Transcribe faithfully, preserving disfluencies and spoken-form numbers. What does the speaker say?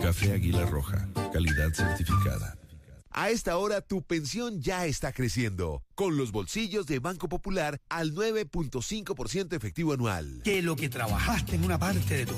Café Águila Roja, calidad certificada. A esta hora tu pensión ya está creciendo. Con los bolsillos de Banco Popular al nueve punto cinco por ciento efectivo anual. Que lo que trabajaste en una parte de tu